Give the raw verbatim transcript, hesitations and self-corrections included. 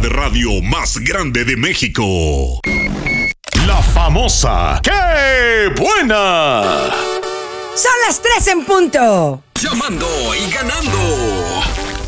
de radio más grande de México. La famosa ¡Qué buena! Son las tres en punto. Llamando y ganando.